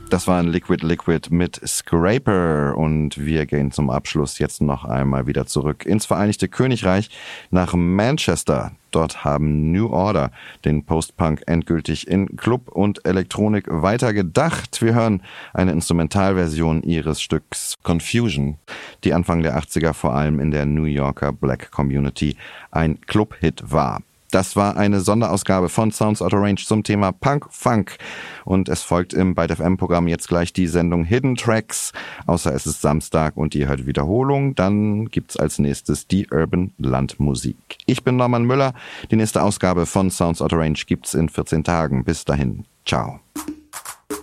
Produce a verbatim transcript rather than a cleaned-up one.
Das war ein Liquid Liquid mit Scraper und wir gehen zum Abschluss jetzt noch einmal wieder zurück ins Vereinigte Königreich nach Manchester. Dort haben New Order den Post-Punk endgültig in Club und Elektronik weitergedacht. Wir hören eine Instrumentalversion ihres Stücks Confusion, die Anfang der achtziger vor allem in der New Yorker Black Community ein Club-Hit war. Das war eine Sonderausgabe von Sounds Out of Range zum Thema Punk Funk. Und es folgt im Byte F M-Programm jetzt gleich die Sendung Hidden Tracks. Außer es ist Samstag und ihr hört Wiederholung, dann gibt's als nächstes die Urban Landmusik. Ich bin Norman Müller. Die nächste Ausgabe von Sounds Out of Range gibt's in vierzehn Tagen. Bis dahin. Ciao.